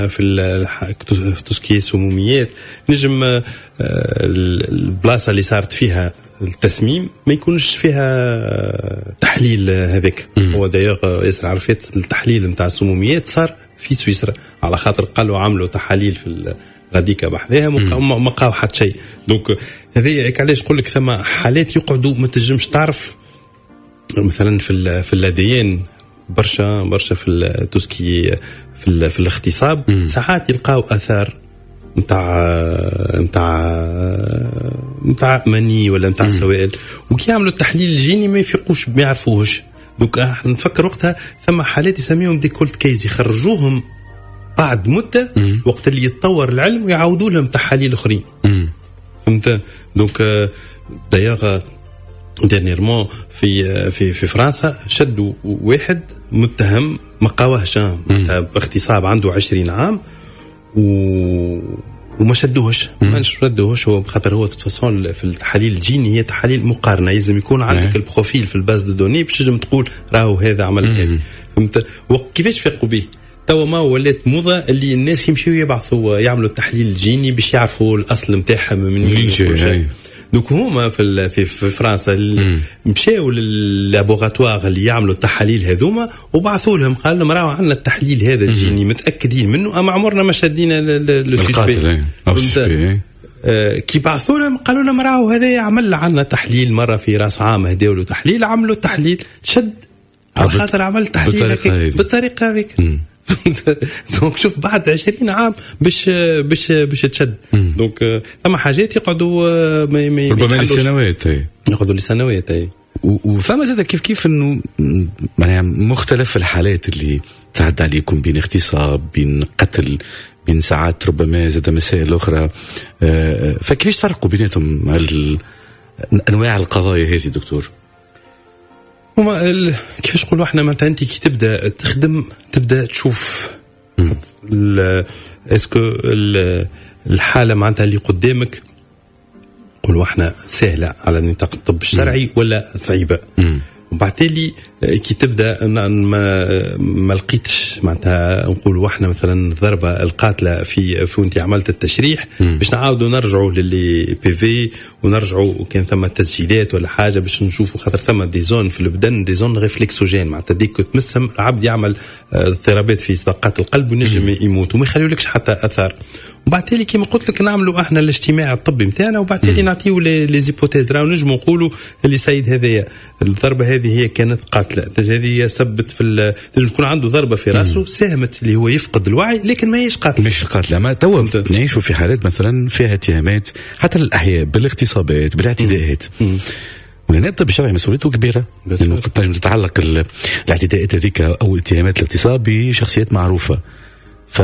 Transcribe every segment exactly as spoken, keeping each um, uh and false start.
في توسكي سموميات نجم البلاصه اللي صارت فيها التسميم ما يكونش فيها تحليل هذاك. هو دايوغ ياسر عرفت التحليل نتاع السموميات صار في سويسرا على خاطر قالوا عملوا تحاليل في غاديكا بحذاها ما لقاو حتى شيء. دونك هذه علاش نقول لك ثم حالات يقعدوا ما تنجمش تعرف مثلا في في الاديان برشا برشا في التوسكي في في الاغتصاب ساعات يلقاو اثار نتاع نتاع نتاع مني ولا نتاع سوائل وكي يعملوا التحليل الجيني ما يفيقوش ما يعرفوهش. دوك احنا نتفكر وقتها ثم حالات يسميهم ديكولت كيز يخرجوهم بعد مده وقت اللي يتطور العلم ويعاودوا لهم تحاليل اخرين. فهمت؟ دونك دايوغ ديرنيرمون في في في فرنسا شدوا واحد متهم ما قاوهش باغتصاب عنده عشرين عام و وما شدوهش ما شدوهش هو بخاطر هو تفصل في التحاليل الجيني هي تحاليل مقارنه لازم يكون عندك البروفيل في الباز دو دوني باش تنجم تقول راهو هذا عمل هذا. فهمت؟ وكيفاش فيقوا به توا ما ولات موضه اللي الناس يمشيو يبعثوا يعملوا التحليل الجيني باش يعرفوا الاصل نتاعهم منين. دوك هما في في فرنسا مشاو لللابوغاتوار اللي يعملوا التحاليل هذوما وبعثوا لهم قال لهم راهو عندنا التحليل هذا الجيني متاكدين منه اما عمرنا ما شدينا للسوسبي. كي بعثوا لهم قالوا لهم راهو هذا عمل عندنا تحليل مره في راس عام هداو له تحليل عملوا تحليل شد على خاطر عمل تحليل بالطريقه هذيك. دونك شوف بعد عشرين عام باش باش باش تشد. دونك ثم حاجات يقعدوا ربما لسنوات يقعدوا لسنوات. وفما زاد كيف كيف انه يعني مختلف الحالات اللي تعدى عليكم بين اغتصاب بين قتل بين ساعات ربما زاد مسائل اخرى فكيفاش تفرقوا بيناتهم انواع القضايا هذه دكتور؟ هما كيفاش نقولوا احنا مثلا انت كي تبدا تخدم تبدا تشوف اسكو الحاله معناتها اللي قدامك نقولوا احنا سهله على نطاق الطب الشرعي ولا صعيبه. وبعدين كي تبدا ما, ما لقيتش معناتها نقولوا احنا مثلا الضربه القاتله في في وانت عملت التشريح باش نعاودوا نرجعوا للي بي في ونرجعوا وكان ثم تسجيلات ولا حاجه باش نشوفوا خاطر ثم دي زون في البدن دي زون ريفلكسوجين معناتها ديك تمسهم العبد يعمل اضطرابات في صدقات القلب ونجم يموت وما يخليولكش حتى اثار. وبعد تالي كما قلت لك نعملوا احنا الاجتماع الطبي نتاعنا وبعد تالي نعطيو لي زيبوتيز راهو نجموا نقولوا اللي سيد هذايا الضربه هذه هي كانت قاتله هذه سبت في تنجم تكون عنده ضربه في راسه ساهمت اللي هو يفقد الوعي لكن ما هيش قاتله مش قاتله. ما توا نعيشوا في حالات مثلا فيها اتهامات حتى للاحياء بالاغتصابات بالاعتداءات ولأن الطب الشرعي مسؤوليته كبيرة لأنه تنجم تتعلق الاعتداءات هذيك أو اتهامات الاغتصاب بشخصيات معروفة. ف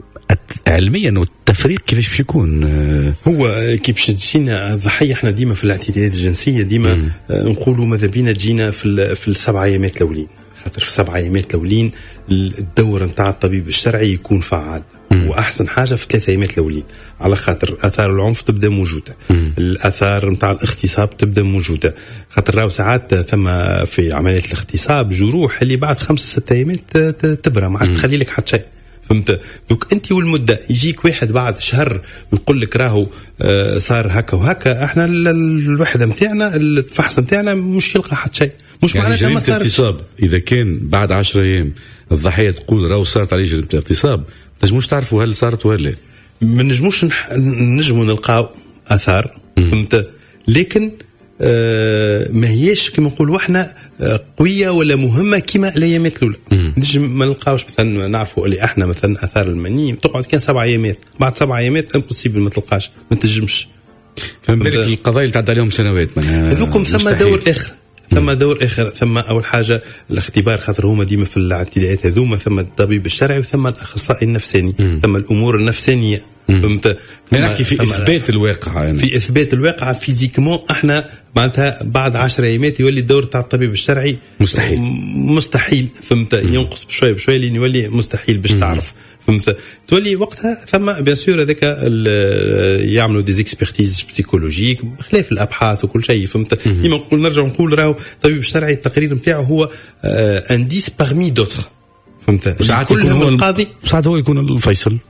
علميا والتفريق كيفاش باش يكون هو كي باش تجينا ضحيه احنا ديما في الاعتداءات الجنسيه ديما مم. نقولوا ماذا بينا تجينا في في السبع ايامات الاولين خاطر في السبع ايامات الاولين الدور نتاع الطبيب الشرعي يكون فعال مم. واحسن حاجه في ثلاث ايامات الاولين على خاطر اثار العنف تبدا موجوده مم. الاثار نتاع الاغتصاب تبدا موجوده خاطر راهو ساعات ثم في عمليه الاغتصاب جروح اللي بعد خمسة ستة ايامات تبرى ما عادش تخلي لك حتى شيء. فهمت؟ دوك انت والمده يجيك واحد بعد شهر يقول لك راهو آه صار هكا وهكا احنا الوحده نتاعنا الفحص نتاعنا مش يلقى حتى شيء مش يعني معناتها ما صار اغتصاب. اذا كان بعد عشرة ايام الضحيه تقول راهو صارت عليه جريمه اغتصاب تنجموش تعرفوا هل صارت ولا لا؟ ما نجموش نجموا نلقاو اثار. فهمت؟ لكن آه ما هيش كما نقولوا احنا آه قويه ولا مهمه كما الايامات الاولى. نجم ما نلقاوش مثلا نعرفوا اللي احنا مثلا اثار المني تقعد كان سبع ايامات بعد سبع ايامات امبوسيبل ما تلقاش ما تنجمش. فما بالك القضايا اللي تعدى عليهم سنوات هذوكم ثم دور اخر ثم دور اخر ثم اول حاجه الاختبار خاطر هما ديما في الاعتداءات هذوما ثم الطبيب الشرعي وثم الاخصائي النفساني ثم الامور النفسانيه. فهمت؟ نحكي في اثبات الواقع يعني. في اثبات الواقع فيزيكمون احنا معناتها بعد عشر ايامات يولي الدور تاع الطبيب الشرعي مستحيل مستحيل. فهمت؟ ينقص بشويه بشويه لين يولي مستحيل باش تعرف. فهمت؟ تولي وقتها ثم بيان سور هذاك يعملوا دي اكسبرتيز بسيكولوجيك بخلاف الابحاث وكل شيء. فهمت؟ ديما نقول نرجع نقول راهو الطبيب الشرعي التقرير نتاعو هو انديس بارمي دوتر. فهمت. ساعات يكون هو القاضي، ساعات هو يكون الفيصل.